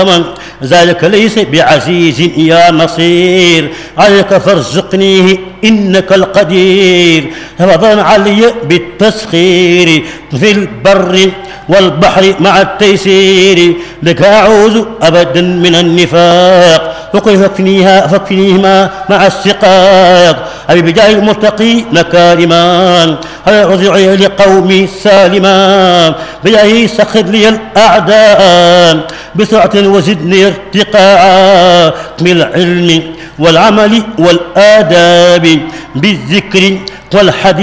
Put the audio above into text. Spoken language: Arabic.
ومن ذلك ليس بعزيز يا نصير عليك فارزقنيه إنك القدير فضلا علي بالتسخير في البر والبحر مع التيسير لك أعوذ أبدا من النفاق وكيف فاكفنيهما مع السقاق أبي بجاه المتقي مكارما أرجع لقومي سالما بجاه سخر لي الأعداء بسرعة وزدني ارتقاء من العلم والعمل والآداب بالذكر والحديث